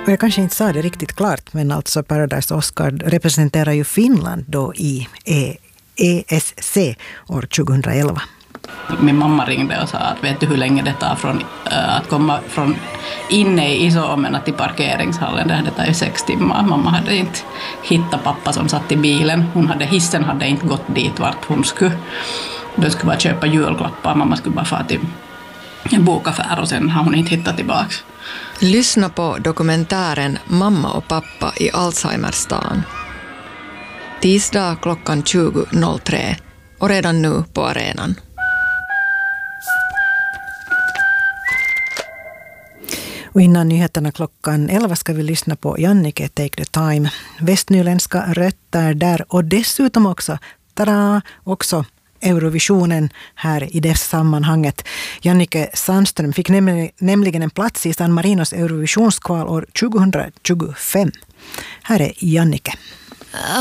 Och jag kanske inte sa det riktigt klart, men alltså Paradise Oscar representerar ju Finland då i ESC år 2011. Min mamma ringde och sa att vet du hur länge det tar från att komma från inne i Iso-Omena till parkeringshallen. Det tar ju 6 timmar. Mamma hade inte hittat pappa som satt i bilen. Hissen hade inte gått dit vart hon skulle. Då skulle bara köpa julklappar. Mamma skulle bara få till en bokaffär och sen har hon inte hittat tillbaka. Lyssna på dokumentären Mamma och pappa i Alzheimerstan. Tisdag klockan 20.03 och redan nu på arenan. Och innan nyheterna klockan 11 ska vi lyssna på Jannike Take the Time. Västnyländska rötter där och dessutom också, också Eurovisionen här i det sammanhanget. Jannike Sandström fick nämligen en plats i San Marinos Eurovisionskval år 2025. Här är Jannike.